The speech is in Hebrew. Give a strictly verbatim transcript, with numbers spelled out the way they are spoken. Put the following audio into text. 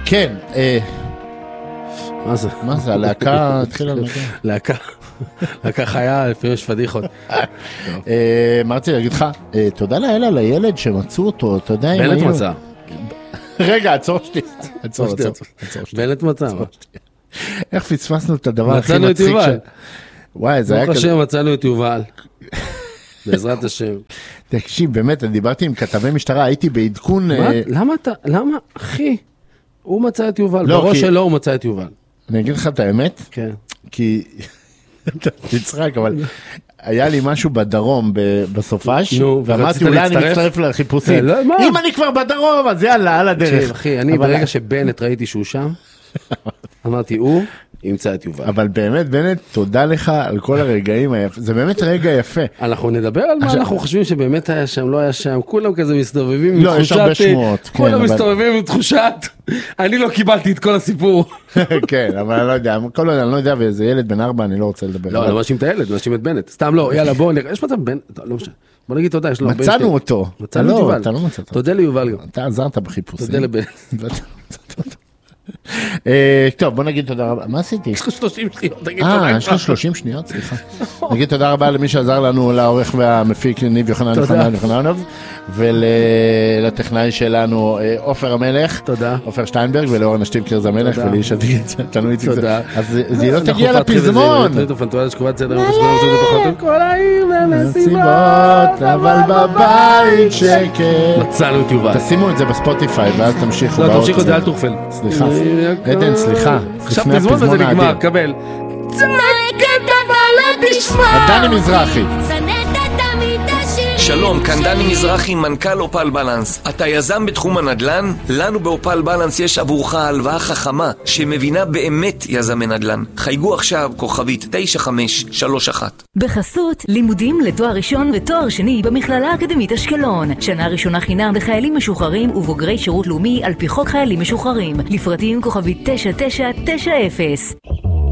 כן, מה זה? מה זה, הלהקה התחילה לנגן. להקה, להקה חיה, לפעמים יש פדיחות. מה רציתי להגיד לך, תודה לאל על הילד שמצאו אותו, אתה יודע אם בנט מצא. רגע, עצור שלי. עצור, עצור, עצור שלי. בנט מצא. איך פספסנו את הדבר הכי מצאנו את מצחיק יובל. וואי, זה היה ברוך כזה. השם, מצאנו את יובל. בעזרת השם. תקשיב, באמת, אני דיברתי עם כתבי משטרה, הייתי בעדכון... מה? למה אתה, למה, אחי? הוא מצא את יובל, לא, בראש כי- שלו הוא מצא את יובל. אני אגיד לך את האמת, כן. כי... אתה תצחק, אבל היה לי משהו בדרום ב- בסופש, נו, ואמרתי ורצית אולי אני להצטרף? מצטרף לחיפושים. כן, לא, מה? אם אני כבר בדרום, אז יאללה, על הדרך. תקשיב, אחי, אני אבל- ברגע שבנט ראיתי שהוא שם, אמרתי, הוא ימצא את יובל. אבל באמת, בנט, תודה לך על כל הרגעים היפים. זה באמת רגע יפה. אנחנו נדבר על מה עכשיו- אנחנו חושבים שבאמת היה שם, לא היה שם, כולם כזה מסתובבים עם לא, יש הרבה תחושת, שמועות, כן, כולם אבל- מסתובבים עם תחושת, אני לא קיבלתי את כל הסיפור. כן, אבל אני לא יודע, כל עוד אני לא יודע, ואיזה ילד בן ארבע, אני לא רוצה לדבר. לא, אבל- לא מאשים את הילד, מאשים את בנט. סתם לא, יאללה בוא נראה, יש מצב בנט, לא משנה. בוא נגיד תודה, יש לו הרבה... מצאנו שתי- אותו. מצאנו לא, את יובל. אתה לא מצאת אותו. תודה ליובל גם. אתה עזרת בחיפושים. תודה לבנט. ואתה לא מצאת אותו. אה, טוב, בוא נגיד תודה רבה. מה עשיתי? יש לך שלושים שניות, תגיד תודה. אה, יש לו שלושים שניות, סליחה. נגיד תודה רבה למי שעזר לנו, לעורך והמפיק ניב יוחנן תודה. יוחנן יוחננוב, ולטכנאי שלנו אה, עופר המלך, תודה. עופר שטיינברג, ולאור נשטיבקר המלך, תודה. ולאיש עתיד, תנו איציק. תודה. אז זה היא לא אנחנו תגיע נפתח את זה, לפזמון. תוכנית הפנטואליה שקובעת סדר יום חשבון לעשות את זה פחות את כל העיר סיבות, והמסיבות. אבל בבית שקט. מצאנו את יובל. תשימו את זה בספוטיפיי, ואז תמשיכו. לא, באות תמשיכו את זה, זה. אל תורפל. סליחה. עדן, סליחה. עכשיו לפני פזמון וזה הפזמון נגמר, האדיר. קבל. דני מזרחי. שלום, כאן דני מזרחי, מנכ"ל אופל בלנס. אתה יזם בתחום הנדל"ן? לנו באופל בלנס יש עבורך הלוואה חכמה שמבינה באמת יזמי נדל"ן. חייגו עכשיו כוכבית תשע חמש שלוש אחת. בחסות, לימודים לתואר ראשון ותואר שני במכללה האקדמית אשקלון. שנה ראשונה חינם לחיילים משוחררים ובוגרי שירות לאומי על פי חוק חיילים משוחררים. לפרטים כוכבית תשע תשע תשע אפס.